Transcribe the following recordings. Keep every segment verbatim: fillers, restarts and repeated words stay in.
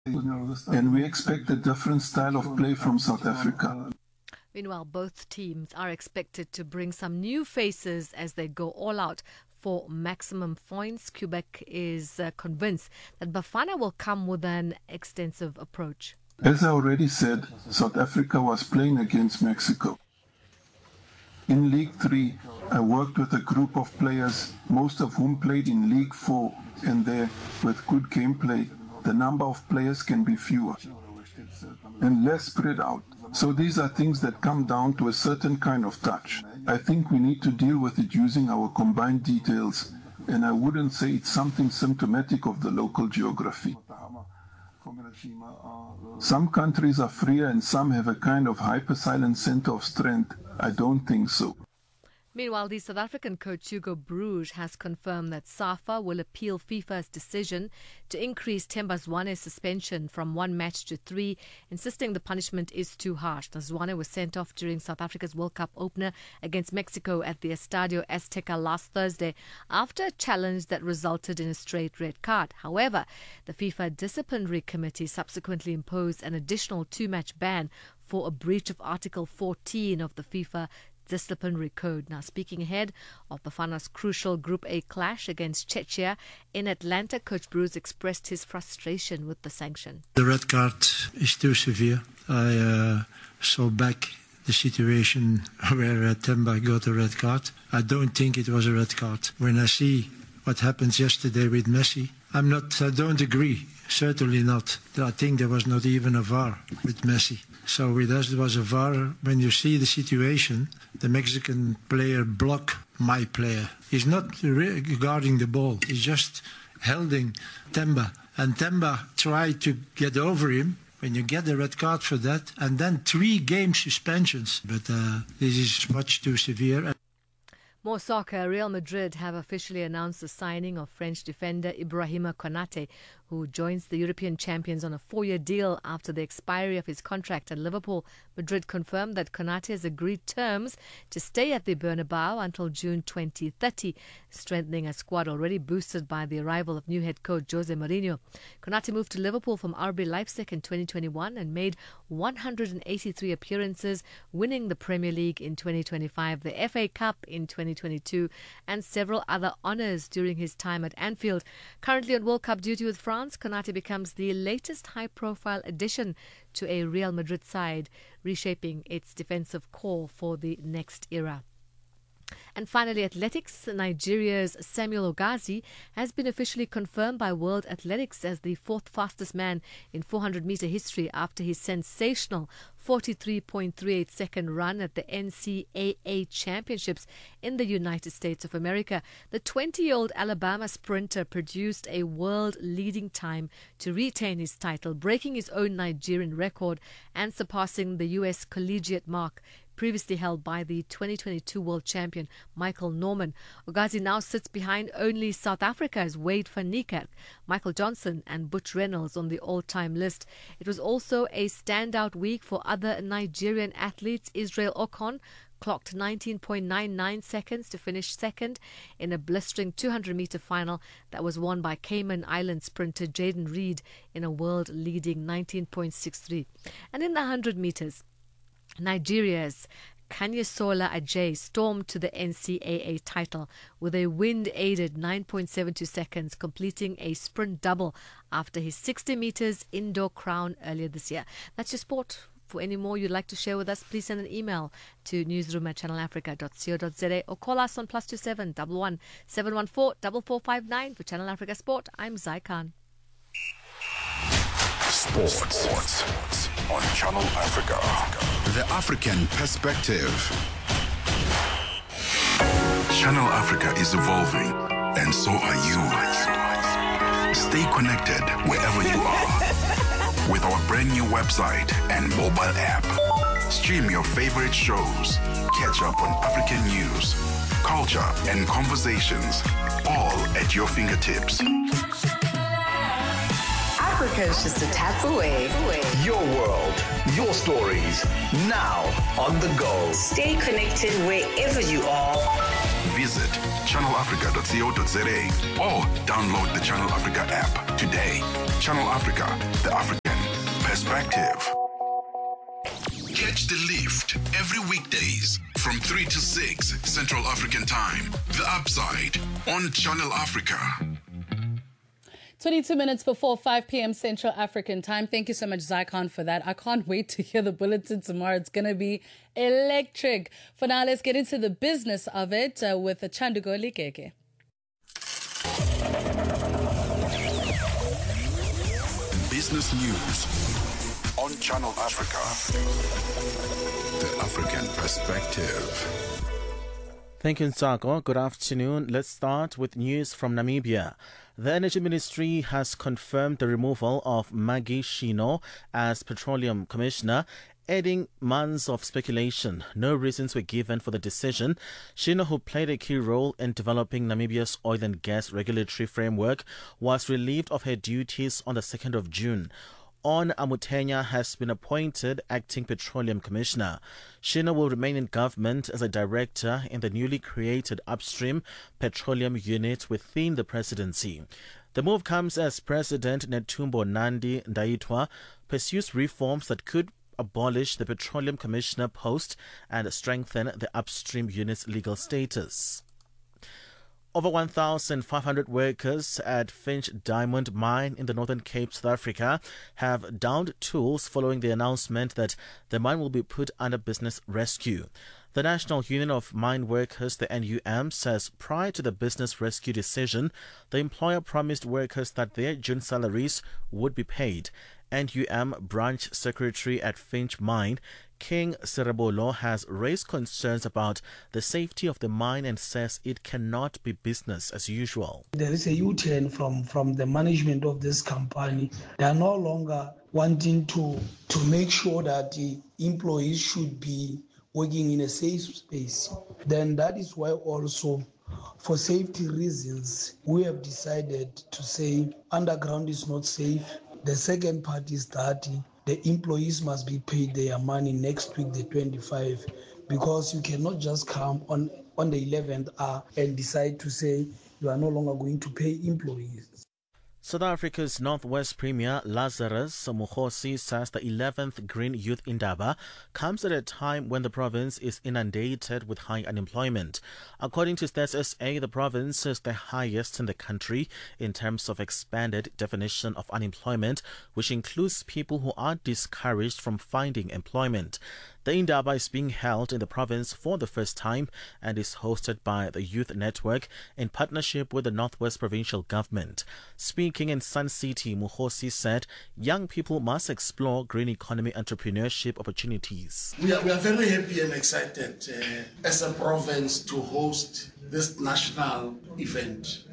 and we expect a different style of play from South Africa. Meanwhile, both teams are expected to bring some new faces as they go all out for maximum points. Quebec is uh, convinced that Bafana will come with an extensive approach. As I already said, South Africa was playing against Mexico. In League three, I worked with a group of players, most of whom played in League four, and there, with good gameplay, the number of players can be fewer and less spread out. So these are things that come down to a certain kind of touch. I think we need to deal with it using our combined details, and I wouldn't say it's something symptomatic of the local geography. Some countries are freer and some have a kind of hyper-silent center of strength. I don't think so. Meanwhile, the South African coach Hugo Broos has confirmed that SAFA will appeal FIFA's decision to increase Themba Zwane's suspension from one match to three, insisting the punishment is too harsh. Zwane was sent off during South Africa's World Cup opener against Mexico at the Estadio Azteca last Thursday after a challenge that resulted in a straight red card. However, the FIFA Disciplinary Committee subsequently imposed an additional two-match ban for a breach of Article fourteen of the FIFA Disciplinary Code. Now, speaking ahead of Bafana's crucial Group A clash against Czechia in Atlanta, Coach Broos expressed his frustration with the sanction. The red card is too severe. I uh, saw back the situation where uh, Themba got a red card. I don't think it was a red card. When I see what happened yesterday with Messi, I'm not. I don't agree. Certainly not. I think there was not even a V A R with Messi. So with us, there was a V A R. When you see the situation, the Mexican player blocked my player. He's not regarding the ball. He's just holding Themba. And Themba tried to get over him. When you get a red card for that, and then three game suspensions. But uh, this is much too severe. More soccer. Real Madrid have officially announced the signing of French defender Ibrahima Konate, who joins the European champions on a four-year deal after the expiry of his contract at Liverpool. Madrid confirmed that Konate has agreed terms to stay at the Bernabeu until June twenty thirty, strengthening a squad already boosted by the arrival of new head coach Jose Mourinho. Konate moved to Liverpool from R B Leipzig in twenty twenty-one and made one hundred eighty-three appearances, winning the Premier League in twenty twenty-five, the F A Cup in twenty twenty-two, and several other honours during his time at Anfield. Currently on World Cup duty with France, Konate becomes the latest high-profile addition to a Real Madrid side, reshaping its defensive core for the next era. And finally, athletics. Nigeria's Samuel Ogazi has been officially confirmed by World Athletics as the fourth fastest man in four hundred meter history after his sensational forty-three point three eight second run at the N C A A Championships in the United States of America. The twenty-year-old Alabama sprinter produced a world-leading time to retain his title, breaking his own Nigerian record and surpassing the U S collegiate mark previously held by the twenty twenty-two world champion Michael Norman. Ogazi now sits behind only South Africa's Wade van Niekerk, Michael Johnson and Butch Reynolds on the all-time list. It was also a standout week for other Nigerian athletes. Israel Okon clocked nineteen point nine nine seconds to finish second in a blistering two hundred meter final that was won by Cayman Island sprinter Jaden Reed in a world-leading nineteen point six three. And in the one hundred meters, Nigeria's Kanyesola Ajay stormed to the N C A A title with a wind-aided nine point seven two seconds, completing a sprint double after his sixty meters indoor crown earlier this year. That's your sport. For any more you'd like to share with us, please send an email to newsroom at channel africa dot co dot za or call us on plus two seven one one seven one four four four five nine. For Channel Africa Sport, I'm Zai Khan. Sports. Sports on Channel Africa. The African perspective. Channel Africa is evolving, and so are you. Stay connected wherever you are with our brand new website and mobile app. Stream your favorite shows. Catch up on African news, culture, and conversations, all at your fingertips. Africa is just a tap away. Your world, your stories, now on the go. Stay connected wherever you are. Visit channel africa dot co dot za or download the Channel Africa app today. Channel Africa, the African perspective. Catch the lift every weekdays from three to six Central African Time. The Upside on Channel Africa. twenty-two minutes before five p.m. Central African Time. Thank you so much, Zycon, for that. I can't wait to hear the bulletin tomorrow. It's going to be electric. For now, let's get into the business of it uh, with Chandugo Likeke. Business news on Channel Africa. The African perspective. Thank you, Nsako. Good afternoon. Let's start with news from Namibia. The Energy Ministry has confirmed the removal of Maggie Shino as Petroleum Commissioner, adding months of speculation. No reasons were given for the decision. Shino, who played a key role in developing Namibia's oil and gas regulatory framework, was relieved of her duties on the second of June. On Amutenya has been appointed acting Petroleum Commissioner. Shino will remain in government as a director in the newly created Upstream Petroleum Unit within the presidency. The move comes as President Netumbo Nandi Ndaitwa pursues reforms that could abolish the Petroleum Commissioner post and strengthen the Upstream Unit's legal status. Over one thousand five hundred workers at Finch Diamond Mine in the Northern Cape, South Africa, have downed tools following the announcement that the mine will be put under business rescue. The National Union of Mine Workers, the N U M, says prior to the business rescue decision, the employer promised workers that their June salaries would be paid. N U M Branch Secretary at Finch Mine, King Serebolo, has raised concerns about the safety of the mine and says it cannot be business as usual. There is a U-turn from, from the management of this company. They are no longer wanting to, to make sure that the employees should be working in a safe space. Then that is why also, for safety reasons, we have decided to say underground is not safe. The second part is that the employees must be paid their money next week, the twenty-fifth, because you cannot just come on, on the eleventh hour and decide to say you are no longer going to pay employees. South Africa's Northwest Premier Lazarus Mukhosi says the eleventh Green Youth Indaba comes at a time when the province is inundated with high unemployment. According to Stats S A, the province is the highest in the country in terms of expanded definition of unemployment, which includes people who are discouraged from finding employment. The Indaba is being held in the province for the first time and is hosted by the Youth Network in partnership with the Northwest Provincial Government. Speaking in Sun City, Mukhosi said young people must explore green economy entrepreneurship opportunities. We are, we are very happy and excited uh, as a province to host this national event,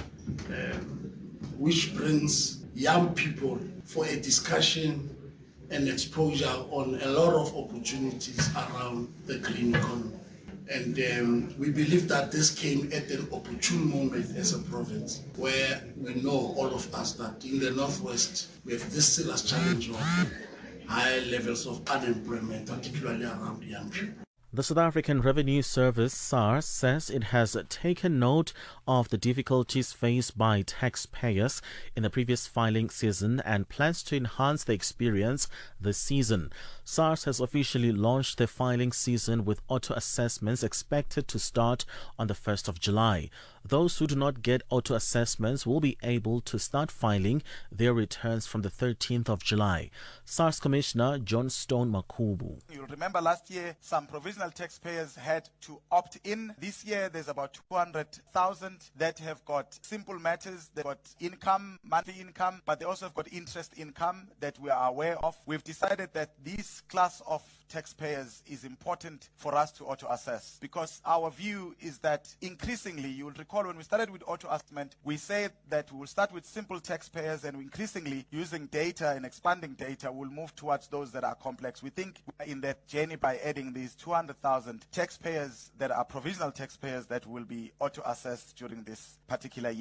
uh, which brings young people for a discussion and exposure on a lot of opportunities around the green economy. And um, we believe that this came at an opportune moment as a province, where we know, all of us, that in the Northwest, we have this serious challenge of high levels of unemployment, particularly around young people. The South African Revenue Service, SARS, says it has taken note of the difficulties faced by taxpayers in the previous filing season and plans to enhance the experience this season. SARS has officially launched the filing season with auto-assessments expected to start on the first of July. Those who do not get auto-assessments will be able to start filing their returns from the thirteenth of July. SARS Commissioner John Stone Makubu. You'll remember last year some provisional taxpayers had to opt in. This year there's about two hundred thousand that have got simple matters. They've got income, monthly income, but they also have got interest income that we are aware of. We've decided that this class of taxpayers is important for us to auto-assess, because our view is that increasingly, you will recall when we started with auto-assessment, we said that we will start with simple taxpayers, and increasingly using data and expanding data, we'll move towards those that are complex. We think in that journey by adding these two hundred thousand taxpayers that are provisional taxpayers that will be auto-assessed during this particular year.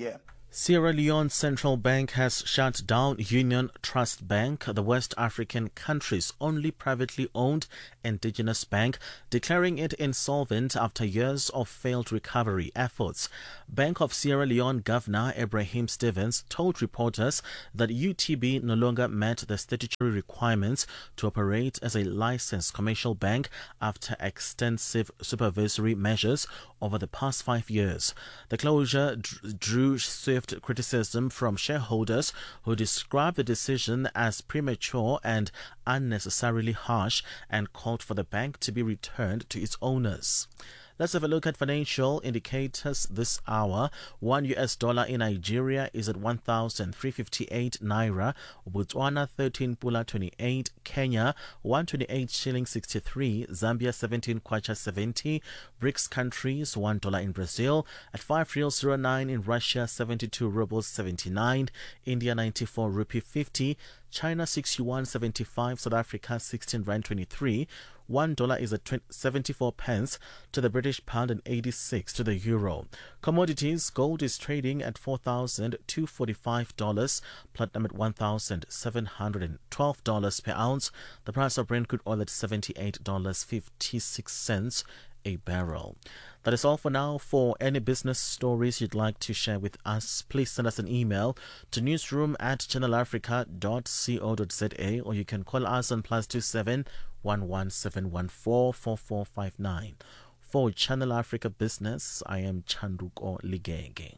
Sierra Leone Central Bank has shut down Union Trust Bank, the West African country's only privately owned indigenous bank, declaring it insolvent after years of failed recovery efforts. Bank of Sierra Leone Governor Ibrahim Stevens told reporters that U T B no longer met the statutory requirements to operate as a licensed commercial bank after extensive supervisory measures over the past five years. The closure drew swift criticism from shareholders who described the decision as premature and unnecessarily harsh and called for the bank to be returned to its owners. Let's have a look at financial indicators this hour. One U S dollar in Nigeria is at one thousand three hundred fifty-eight naira. Botswana thirteen pula twenty-eight. Kenya one hundred twenty-eight shilling sixty-three. Zambia seventeen kwacha seventy. BRICS countries one dollar in Brazil. At five reals zero nine in Russia. seventy-two rubles seventy-nine. India ninety-four rupee fifty. China sixty-one seventy-five. South Africa sixteen rand twenty-three. One dollar is at seventy-four pence to the British pound and eighty-six to the euro. Commodities: gold is trading at four thousand two hundred forty-five dollars, platinum at one thousand seven hundred twelve dollars per ounce. The price of Brent crude oil at seventy-eight dollars and fifty-six cents a barrel. That is all for now. For any business stories you'd like to share with us, please send us an email to newsroom at channelafrica dot co dot za, or you can call us on plus two seven one one seven one four four four five nine. For Channel Africa Business, I am Chanduko Ligege.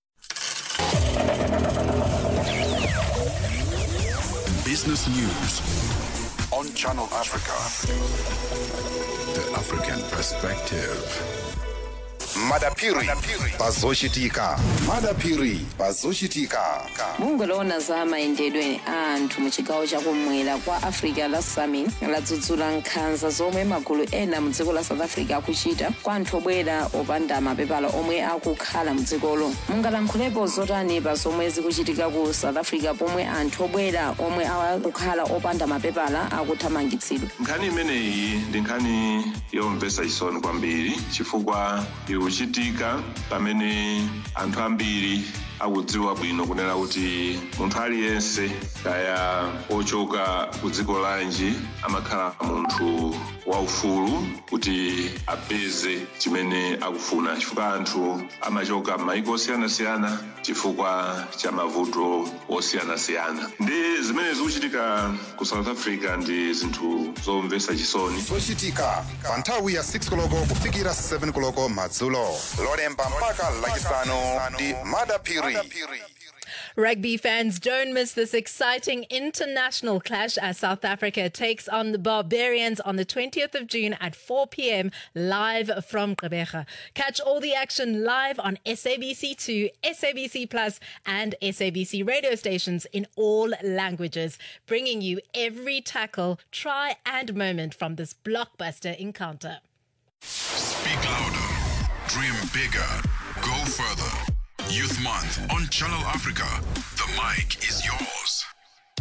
Business news on Channel Africa. The African perspective. Madapiri bazoshitika Madapiri bazoshitika mungolona za maendedwe anthu mu chigawo chakumwera kwa Africa la Summit ladzudzula nkhanza zomwe magulu ena mu dziko la South Africa akuchita kwa anthu obwera opanda mapepala omwe akukhala mu dzikolo. Mungalankhulepo zotani pa zomwe zikuchitika ku South Africa pomwe anthu obwera omwe akukhala opanda mapepala akuthamangitsidwa? Nkhani imeneyi ndi nkhani yomvetsa chisoni kwambiri chifukwa ikuchitika pamene anthu ambiri akudziwa bwino kunena kuti munthu aliyense kaya ochoka ku dziko lanji amakhala munthu waufulu kuti apeze chimene akufuna, chifukwa anthu amachoka m'mayiko osiyanasiyana chifukwa cha mavuto osiyanasiyana. Ndi zimene zikuchitika ku South Africa ndi zinthu zomvetsa chisoni. Zochitika pa nthawi ya six koloko kufikira seven koloko madzulo, lolemba mpaka lachisanu ndi Madapiri. Rugby fans, don't miss this exciting international clash as South Africa takes on the Barbarians on the twentieth of June at four p.m. live from Gqeberha. Catch all the action live on S A B C two, S A B C Plus and S A B C radio stations in all languages, bringing you every tackle, try and moment from this blockbuster encounter. Speak louder, dream bigger, go further. Youth Month on Channel Africa. The mic is yours.